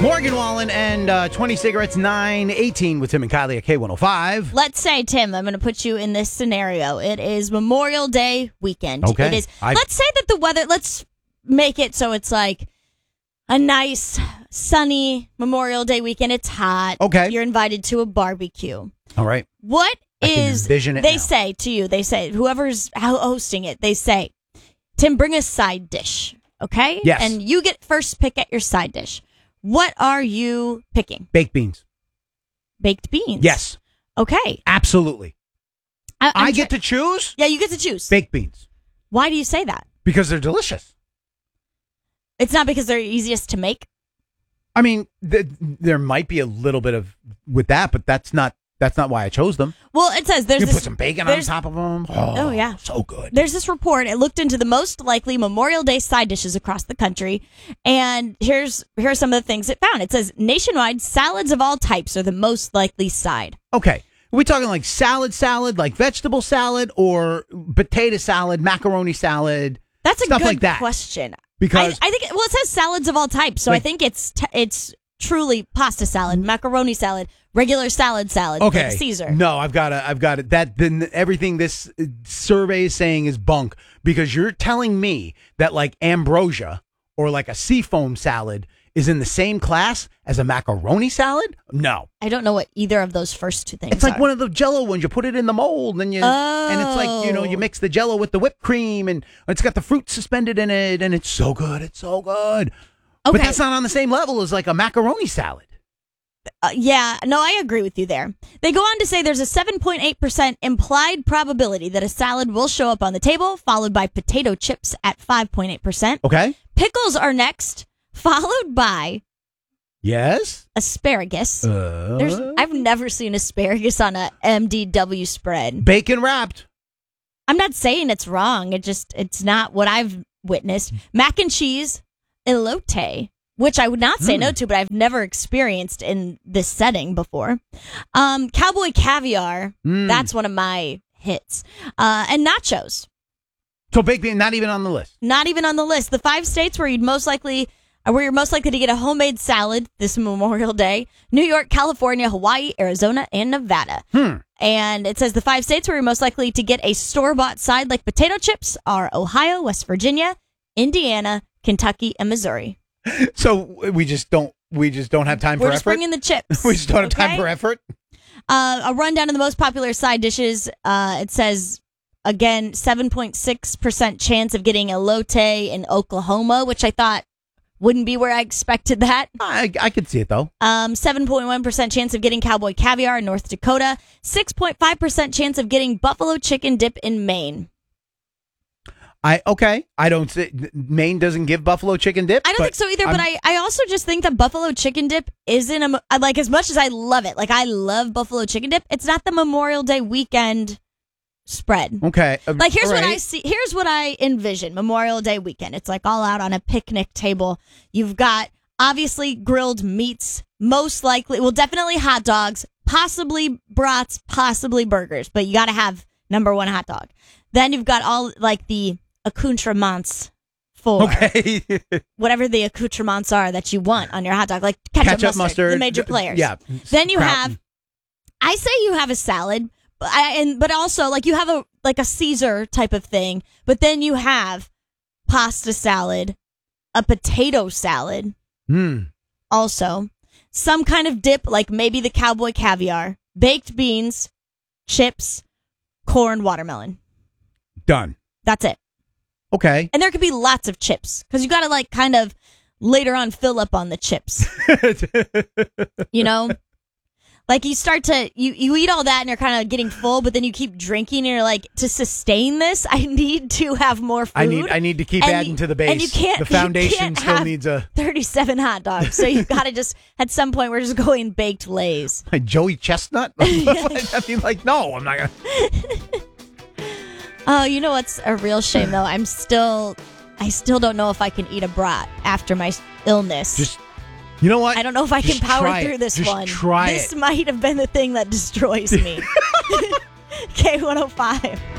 Morgan Wallen and 20 cigarettes, 9:18 with Tim and Kylie at K105. Let's say, Tim, I'm going to put you in this scenario. It is Memorial Day weekend. Okay. It is. Let's say that the weather, let's make it so it's like a nice, sunny Memorial Day weekend. It's hot. Okay. You're invited to a barbecue. All right. What is, they now. say to you, they say, whoever's hosting it, they say, Tim, bring a side dish. Okay? Yes. And you get first pick at your side dish. What are you picking? Baked beans. Baked beans? Yes. Okay. Absolutely. I get to choose? Yeah, you get to choose. Baked beans. Why do you say that? Because they're delicious. It's not because they're easiest to make? I mean, there might be a little bit of with that, but that's not why I chose them. Well, it says you put some bacon on top of them. Oh, yeah. So good. There's this report. It looked into the most likely Memorial Day side dishes across the country. And here are some of the things it found. It says nationwide, salads of all types are the most likely side. Okay. Are we talking like salad, like vegetable salad, or potato salad, macaroni salad? That's a stuff good like that. question. Because I think, it says salads of all types. So I think it's truly pasta salad, macaroni salad, regular salad, okay. like Caesar. No, I've got it. Then everything this survey is saying is bunk, because you're telling me that like ambrosia or like a seafoam salad is in the same class as a macaroni salad? No. I don't know what either of those first two things It's like are. one of the Jell-O ones. You put it in the mold and and it's like, you mix the Jell-O with the whipped cream and it's got the fruit suspended in it and it's so good. It's so good. Okay. But that's not on the same level as like a macaroni salad. Yeah, no, I agree with you there. They go on to say there's a 7.8% implied probability that a salad will show up on the table, followed by potato chips at 5.8%. Okay. Pickles are next, followed by Yes. asparagus. I've never seen asparagus on a MDW spread. Bacon wrapped. I'm not saying it's wrong. It's not what I've witnessed. Mac and cheese, elote, which I would not say no to, but I've never experienced in this setting before. Cowboy caviar, that's one of my hits. And nachos. So baked bean, not even on the list. Not even on the list. The 5 states where you're most likely to get a homemade salad this Memorial Day: New York, California, Hawaii, Arizona, and Nevada. And it says the 5 states where you're most likely to get a store-bought side like potato chips are Ohio, West Virginia, Indiana, Kentucky, and Missouri. So we just don't have time for effort. We're just bringing the chips. We just don't have time for effort. A rundown of the most popular side dishes. It says, again, 7.6% chance of getting elote in Oklahoma, which I thought wouldn't be where I expected that. I could see it, though. 7.1% chance of getting cowboy caviar in North Dakota. 6.5% chance of getting buffalo chicken dip in Maine. I don't say Maine doesn't give buffalo chicken dip. I don't think so either, but I also just think that buffalo chicken dip isn't like, as much as I love it, like I love buffalo chicken dip, it's not the Memorial Day weekend spread. Okay. Like here's what I see. Here's what I envision Memorial Day weekend. It's like all out on a picnic table. You've got obviously grilled meats, most likely, well, definitely hot dogs, possibly brats, possibly burgers, but you got to have number one hot dog. Then you've got all like the accoutrements for whatever the accoutrements are that you want on your hot dog, like ketchup, mustard, the major players. Yeah. Then you have, I say you have a salad, but also like you have a Caesar type of thing, but then you have pasta salad, a potato salad, also some kind of dip, like maybe the cowboy caviar, baked beans, chips, corn, watermelon. Done. That's it. Okay. And there could be lots of chips because you got to like kind of later on fill up on the chips. You know, like you start to, you eat all that and you're kind of getting full, but then you keep drinking and you're like, to sustain this, I need to have more food. I need to keep adding to the base. And you can't, the foundation you can't still have needs a 37 hot dogs. So you've got to just, at some point, we're just going baked Lays. Like Joey Chestnut? I mean, like, no, I'm not going to. Oh, you know what's a real shame though? I still don't know if I can eat a brat after my illness. Just, you know what? I don't know if I can power through this one. Try this might have been the thing that destroys me. K105.